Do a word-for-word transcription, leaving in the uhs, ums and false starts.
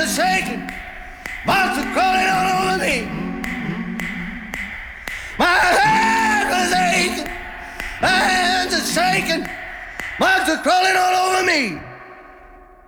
are shaking, monsters crawling all over me. My head is aching, my hands are shaking, monsters crawling all over me.